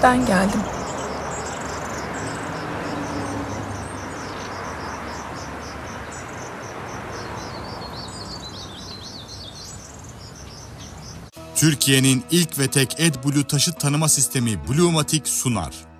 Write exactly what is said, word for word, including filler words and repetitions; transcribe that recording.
ben geldim. Türkiye'nin ilk ve tek AdBlue taşıt tanıma sistemi Bluematic sunar.